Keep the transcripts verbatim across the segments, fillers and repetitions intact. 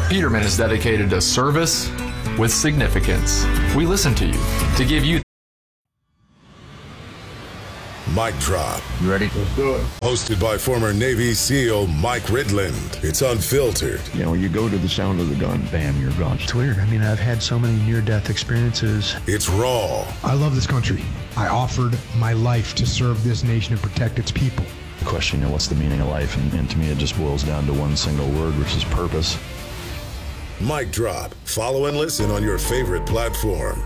Peterman is dedicated to service with significance. We listen to you to give you. Mic Drop. You ready? Let's do it. Hosted by former Navy SEAL Mike Ridland. It's unfiltered. You know, you go to the sound of the gun, bam, you're gone. It's weird. I mean, I've had so many near-death experiences. It's raw. I love this country. I offered my life to serve this nation and protect its people. The question, you know, what's the meaning of life? And, and to me, it just boils down to one single word, which is purpose. Mic Drop. Follow and listen on your favorite platform.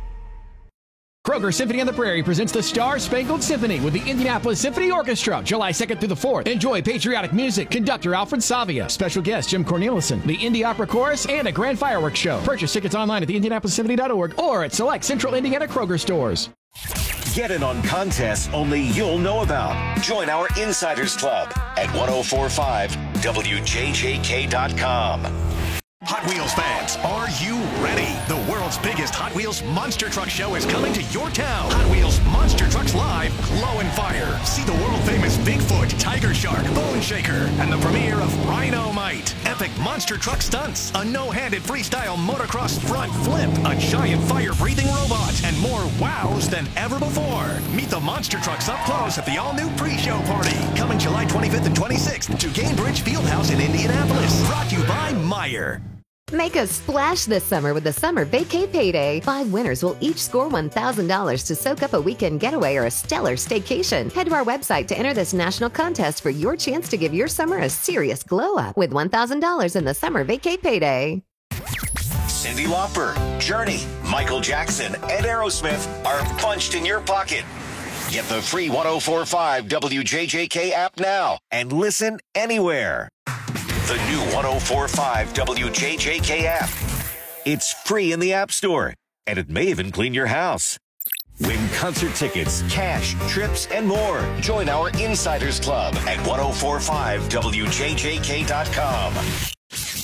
Kroger Symphony on the Prairie presents the Star Spangled Symphony with the Indianapolis Symphony Orchestra, July second through the fourth. Enjoy patriotic music, conductor Alfred Savia, special guest Jim Cornelison, the Indy Opera Chorus, and a grand fireworks show. Purchase tickets online at the indianapolis symphony dot org or at select Central Indiana Kroger stores. Get in on contests only you'll know about. Join our Insiders Club at ten forty-five W J J K dot com. Hot Wheels fans, are you ready? The world's biggest Hot Wheels Monster Truck Show is coming to your town. Hot Wheels Monster Trucks Live, Glow and Fire. See the world-famous Bigfoot, Tiger Shark, Bone Shaker, and the premiere of Rhino-Mite. Epic monster truck stunts, a no-handed freestyle motocross front flip, a giant fire-breathing robot, and more wows than ever before. Meet the monster trucks up close at the all-new pre-show party. Coming July twenty-fifth and twenty-sixth to Gainbridge Fieldhouse in Indianapolis. Brought to you by Meyer. Make a splash this summer with the Summer Vacay Payday. Five winners will each score one thousand dollars to soak up a weekend getaway or a stellar staycation. Head to our website to enter this national contest for your chance to give your summer a serious glow up with one thousand dollars in the Summer Vacay Payday. Cyndi Lauper, Journey, Michael Jackson, and Aerosmith are punched in your pocket. Get the free ten forty-five W J J K app now and listen anywhere. The new ten forty-five W J J K app. It's free in the App Store, and it may even clean your house. Win concert tickets, cash, trips, and more. Join our Insiders Club at ten forty-five W J J K dot com.